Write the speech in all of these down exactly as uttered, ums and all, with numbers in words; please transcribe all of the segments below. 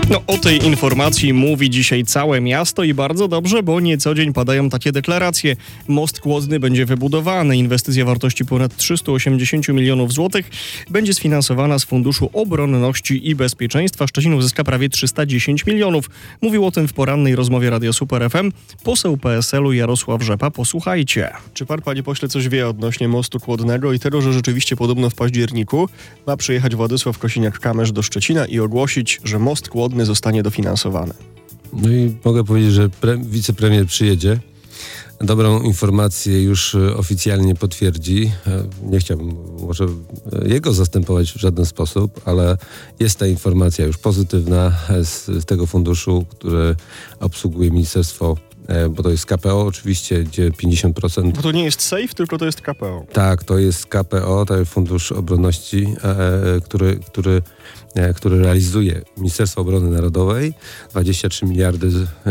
No, o tej informacji mówi dzisiaj całe miasto i bardzo dobrze, bo nie co dzień padają takie deklaracje. Most Kłodzny będzie wybudowany. Inwestycja wartości ponad trzysta osiemdziesiąt milionów złotych będzie sfinansowana z Funduszu Obronności i Bezpieczeństwa. Szczecin uzyska prawie trzysta dziesięć milionów. Mówił o tym w porannej rozmowie Radia Super F M poseł P S L u Jarosław Rzepa. Posłuchajcie. Czy pan, panie pośle, coś wie odnośnie mostu Kłodnego i tego, że rzeczywiście podobno w październiku ma przyjechać Władysław Kosiniak-Kamysz do Szczecina i ogłosić, że most Kłodny zostanie dofinansowany? No i mogę powiedzieć, że pre- wicepremier przyjedzie. Dobrą informację już oficjalnie potwierdzi. Nie chciałbym może jego zastępować w żaden sposób, ale jest ta informacja już pozytywna z, z tego funduszu, który obsługuje ministerstwo, bo to jest K P O oczywiście, gdzie pięćdziesiąt procent... Bo to nie jest S E I F, tylko to jest K P O. Tak, to jest K P O, to jest Fundusz Obronności, e, który, który, e, który realizuje Ministerstwo Obrony Narodowej. dwadzieścia trzy miliardy e,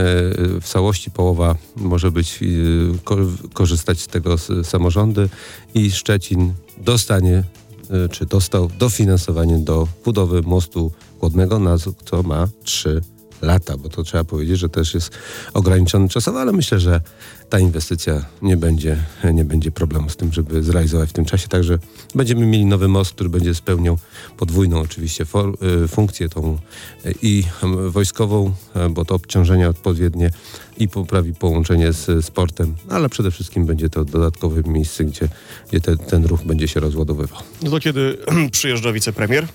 w całości, połowa może być, e, ko, korzystać z tego z, samorządy i Szczecin dostanie, e, czy dostał dofinansowanie do budowy mostu Kłodnego, na co ma trzy lata, bo to trzeba powiedzieć, że też jest ograniczony czasowo, ale myślę, że ta inwestycja nie będzie, nie będzie problemu z tym, żeby zrealizować w tym czasie. Także będziemy mieli nowy most, który będzie spełniał podwójną oczywiście for, y, funkcję tą y, i wojskową, y, bo to obciążenia odpowiednie i poprawi połączenie z sportem, ale przede wszystkim będzie to dodatkowe miejsce, gdzie, gdzie te, ten ruch będzie się rozładowywał. No to kiedy przyjeżdża wicepremier?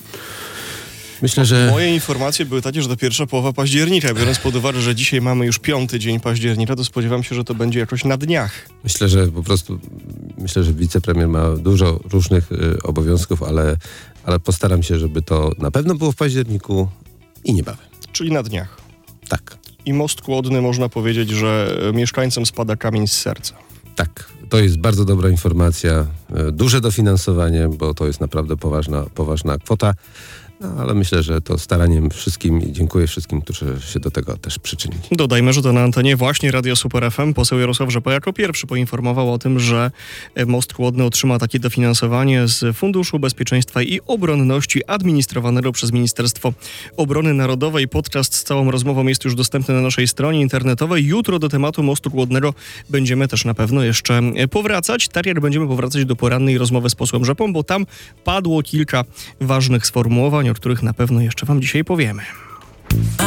Myślę, że... Moje informacje były takie, że to pierwsza połowa października. Biorąc pod uwagę, że dzisiaj mamy już piąty dzień października, to spodziewam się, że to będzie jakoś na dniach. Myślę, że po prostu myślę, że wicepremier ma dużo różnych y, obowiązków, ale, ale postaram się, żeby to na pewno było w październiku i niebawem. Czyli na dniach. Tak. I most Kłodny, można powiedzieć, że mieszkańcom spada kamień z serca. Tak. To jest bardzo dobra informacja. Y, duże dofinansowanie, bo to jest naprawdę poważna, poważna kwota. No, ale myślę, że to staraniem wszystkim i dziękuję wszystkim, którzy się do tego też przyczynili. Dodajmy, że to na antenie właśnie Radio Super F M poseł Jarosław Rzepa jako pierwszy poinformował o tym, że most Kłodny otrzyma takie dofinansowanie z Funduszu Bezpieczeństwa i Obronności administrowanego przez Ministerstwo Obrony Narodowej. Podcast z całą rozmową jest już dostępny na naszej stronie internetowej. Jutro do tematu mostu Kłodnego będziemy też na pewno jeszcze powracać. Tak jak będziemy powracać do porannej rozmowy z posłem Rzepą, bo tam padło kilka ważnych sformułowań, o których na pewno jeszcze wam dzisiaj powiemy.